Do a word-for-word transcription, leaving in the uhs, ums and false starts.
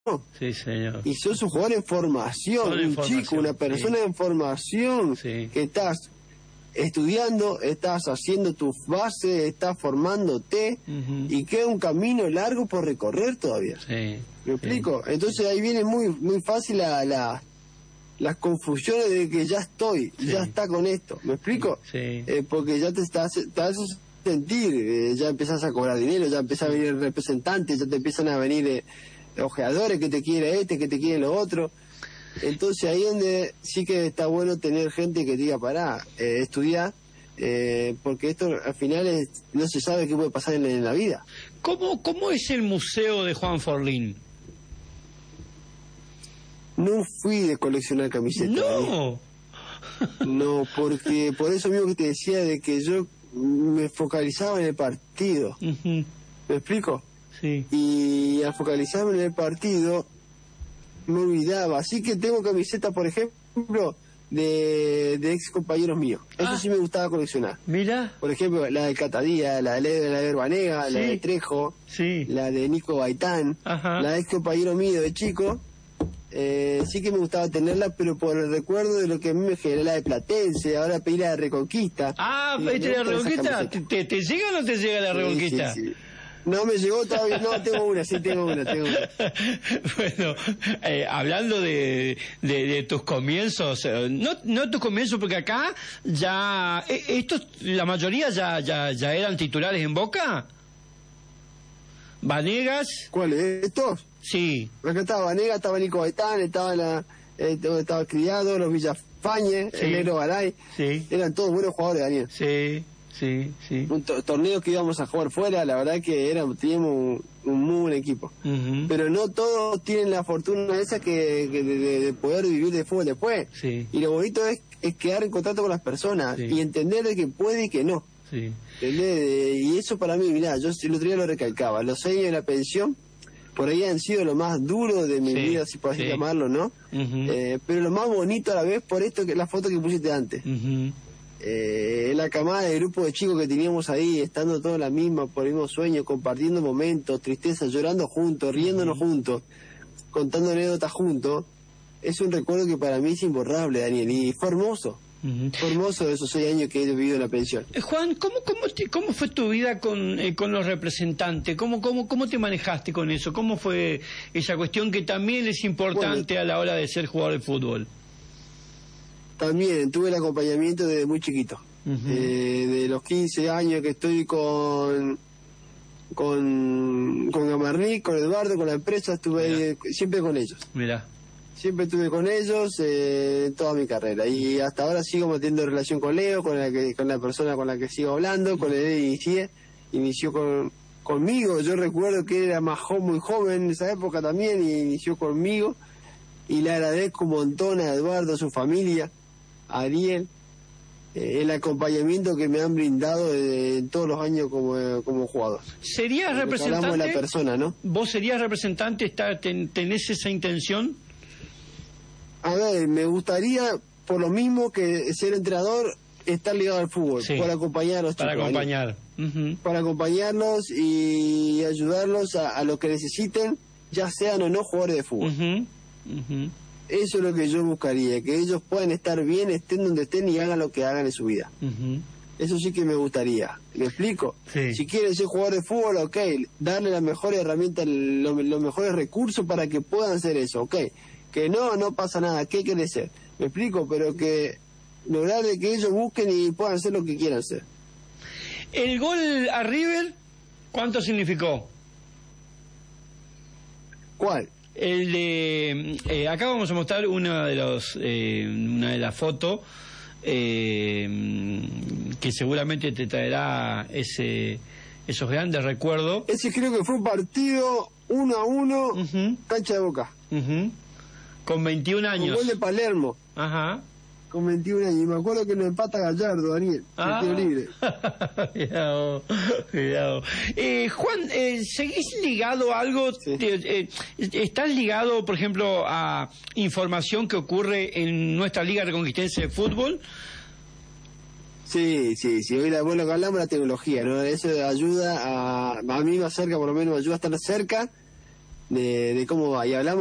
Sí, señor. Y sos un jugador en formación, en un formación, chico, una persona sí. en formación, Sí. que estás estudiando, estás haciendo tus bases, estás formándote, Uh-huh. y queda un camino largo por recorrer todavía. Sí. ¿Me explico? Entonces ahí viene muy muy fácil la, la las confusiones de que ya estoy, Sí. ya está con esto. ¿Me explico? Sí. Eh, porque ya te estás, te haces sentir, eh, ya empezás a cobrar dinero, ya empiezan a venir representantes, ya te empiezan a venir eh, ojeadores que te quiere este, que te quiere lo otro. Entonces ahí donde sí que está bueno tener gente que diga, pará, eh, estudiar, eh, porque esto al final es, no se sabe qué puede pasar en, en la vida. ¿Cómo, ¿Cómo es el museo de Juan Forlín? No fui de coleccionar camisetas. No. ¿eh? No, porque por eso mismo que te decía de que yo me focalizaba en el partido. Uh-huh. ¿Me explico? Sí. Y al focalizarme en el partido me olvidaba. Así que tengo camisetas, por ejemplo, de, de ex compañeros míos. Eso Ah. sí me gustaba coleccionar. Mira. Por ejemplo, la de Catadía, la de Leder Banega, Sí. la de Trejo, Sí. la de Nico Gaitán, Ajá. la de ex compañero mío de chico. Eh, sí que me gustaba tenerla, pero por el recuerdo de lo que a mí me generó la de Platense, ahora pedí la de Reconquista. Ah, Y ¿viste me la gustan esas Reconquista? ¿Te, camisetas. te, te llega o no te llega la Sí, Reconquista? sí, sí. No me llegó todavía, no, tengo una, sí, tengo una, tengo una. Bueno, eh, hablando de, de, de tus comienzos, eh, no, no tus comienzos, porque acá ya, eh, estos, la mayoría ya, ya, ya eran titulares en Boca. Vanegas, ¿Cuál es? ¿Estos? sí, Acá estaba Vanega, estaba Nico Gaitán, estaba la, eh, estaba Criado, los Villafañe, Sí. el Negro Garay. sí, Eran todos buenos jugadores, Daniel. sí, sí, sí. Un to- torneo que íbamos a jugar fuera, la verdad que era, teníamos un, un muy buen equipo. Ujú. Pero no todos tienen la fortuna esa que, que de, de- de poder vivir de fútbol después. Sí. Y lo bonito es, es quedar en contacto con las personas Sí. y entender de que puede y que no. Sí. ¿Entendés? Eh, Y eso para mí, mirá, yo el otro día lo recalcaba, los años de la pensión por ahí han sido lo más duro de mi Sí, vida, si por así sí. llamarlo, ¿no? Ujú. Eh, pero lo más bonito a la vez por esto que la foto que pusiste antes. Ujú. Eh, la camada de grupo de chicos que teníamos ahí, estando todos la misma, por el mismo sueño, compartiendo momentos, tristeza, llorando juntos, riéndonos juntos, contando anécdotas juntos, es un recuerdo que para mí es imborrable, Daniel, y fue hermoso. Ujú. Fue hermoso esos seis años que he vivido en la pensión. Eh, Juan, ¿cómo, cómo, te- cómo fue tu vida con, eh, con los representantes? ¿Cómo, cómo, ¿Cómo te manejaste con eso? ¿Cómo fue esa cuestión que también es importante Bueno, a la hora de ser jugador de fútbol? También tuve el acompañamiento desde muy chiquito. Ujú. Eh, de los quince años que estoy con con con Gamarní, con Eduardo, con la empresa, estuve eh, siempre con ellos. Mirá. Siempre estuve con ellos eh, toda mi carrera. Y hasta ahora sigo manteniendo relación con Leo, con la que, con la persona con la que sigo hablando, con él inicié, inició con, conmigo. Yo recuerdo que era más jo- muy joven en esa época también, y inició conmigo. Y le agradezco un montón a Eduardo, a su familia, a Ariel, eh, el acompañamiento que me han brindado eh, en todos los años como, como jugador. ¿Serías Lo que hablamos de la representante? persona, ¿no? ¿Vos serías representante? Está, ten- ¿Tenés esa intención? A ver, me gustaría, por lo mismo que ser entrenador, estar ligado al fútbol, Sí. para acompañar a los Para chicos, acompañar. Ujú. Daniel. Para acompañarlos y ayudarlos a, a lo que necesiten, ya sean o no jugadores de fútbol. Ujú. Ujú. Eso es lo que yo buscaría, que ellos puedan estar bien, estén donde estén y hagan lo que hagan en su vida. Ujú. Eso sí que me gustaría. ¿Me explico? Sí. Si quieren ser jugador de fútbol, ok, darle las mejores herramientas, lo- los mejores recursos para que puedan hacer eso, ok. Que no, no pasa nada, ¿qué quiere ser? ¿Me explico? Pero que lograr de que ellos busquen y puedan hacer lo que quieran hacer. ¿El gol a River cuánto significó? ¿Cuál? El de eh, acá vamos a mostrar una de los eh, una de las fotos eh, que seguramente te traerá ese esos grandes recuerdos. Ese creo que fue un partido uno a uno, Ujú, cancha de Boca. ujú. Con veintiún Un años. gol de Palermo, Ajá. con veintiún años. Y me acuerdo que lo empata Gallardo, Daniel, Ah. el tiro libre. Mirá vos, mirá vos. Eh, Juan, eh, ¿seguís ligado a algo? Sí. Eh, eh, ¿Estás ligado, por ejemplo, a información que ocurre en nuestra Liga Reconquistense de Fútbol? Sí, sí, sí. Hoy la, bueno, lo que hablamos de la tecnología, ¿no? Eso ayuda a, a mí me acerca, por lo menos me ayuda a estar cerca de, de cómo va. Y hablamos